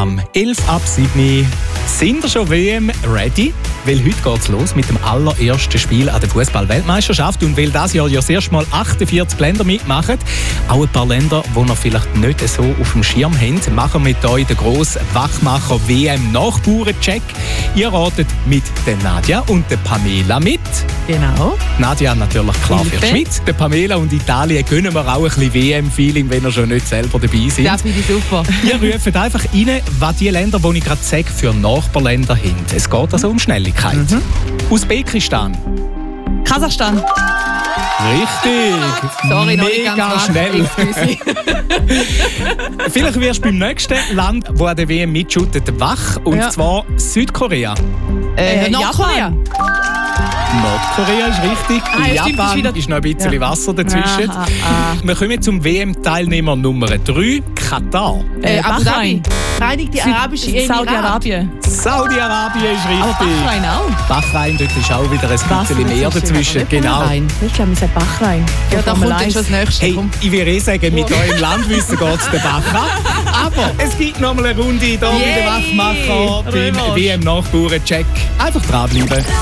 am 11:07. Sind ihr schon WM ready? Weil heute geht's los mit dem allerersten Spiel an der Fußball-Weltmeisterschaft und weil dieses Jahr ja das erste Mal 48 Länder mitmachen, auch ein paar Länder, die ihr vielleicht nicht so auf dem Schirm habt, machen wir mit euch den grossen Wachmacher WM-Nachbauern-Check. Ihr ratet mit der Nadja und der Pamela mit. Genau. Nadja natürlich klar für die Schweiz. Der Pamela und Italien gönnen wir auch ein bisschen WM-Feeling, wenn ihr schon nicht selber dabei seid. Das finde ich super. Ihr ruft einfach rein, was die Länder, die ich gerade sage, für Nachbarländer haben. Es geht also um Schnelligkeit. Usbekistan. Kasachstan. Richtig. Sorry, noch nicht Mega ganz schnell. Excuse. Vielleicht wirst du beim nächsten Land, das an der WM mitschuttet, wach. Und zwar Südkorea. Nordkorea. Nordkorea ist richtig. Ja, stimmt, Japan ist noch ein bisschen Wasser dazwischen. Wir kommen zum WM-Teilnehmer Nummer 3, Katar. Abu Dhabi. Vereinigte Arabische Emirate. Saudi-Arabien. Saudi-Arabien ist richtig. Aber Bahrain auch. Bahrain, dort ist auch wieder ein bisschen mehr dazwischen. Genau. Ich glaube, wir sagen Bahrain. Ja, da kommt dann schon das Nächste. Hey, ich würde sagen, mit eurem Landwissen geht es den Bach ab. Aber es gibt noch mal eine Runde hier mit dem Wachmacher beim WM-Nachbauern-Check. Einfach dranbleiben.